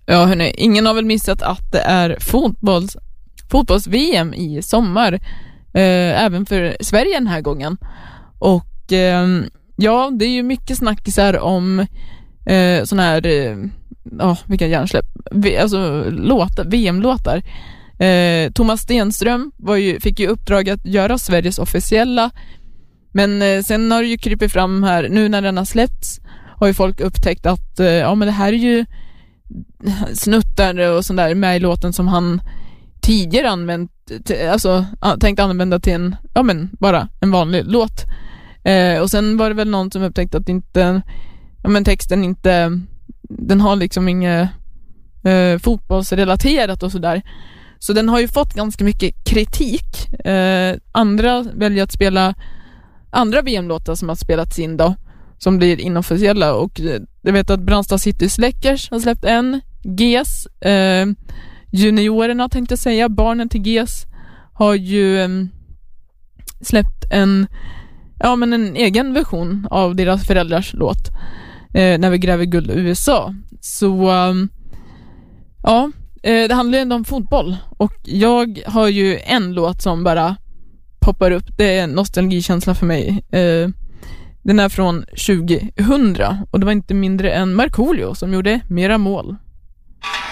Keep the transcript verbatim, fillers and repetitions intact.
Ja hörni, ingen har väl missat att det är fotbolls, fotbolls-V M i sommar. Eh, även för Sverige den här gången. Och eh, ja, det är ju mycket snackisar om eh, såna här eh, oh, vilka hjärnsläpp v- alltså låtar, V M-låtar. eh, Thomas Stenström var ju, fick ju uppdrag att göra Sveriges officiella. Men eh, sen har det ju krypit fram här, nu när den har släppts har ju folk upptäckt att eh, ja men det här är ju snuttar och sånt där med i låten som han tidigare använt t- alltså tänkt använda till en, ja men bara en vanlig låt. Eh, och sen var det väl någon som upptäckte att inte, ja men texten inte, den har liksom inget eh, fotbollsrelaterat och sådär. Så den har ju fått ganska mycket kritik. Eh, andra väljer att spela andra V M-låtar som har spelats in då, som blir inofficiella. Och jag vet att Brandsta City Släckers har släppt en. G S, eh, juniorerna tänkte jag säga, barnen till G S har ju eh, släppt en, ja men en egen version av deras föräldrars låt, eh, När vi gräver guld i U S A. Så eh, ja, eh, det handlar ju ändå om fotboll. Och jag har ju en låt som bara poppar upp. Det är en nostalgikänsla för mig. Eh, den är från tjugohundra och det var inte mindre än Markoolio som gjorde Mera mål.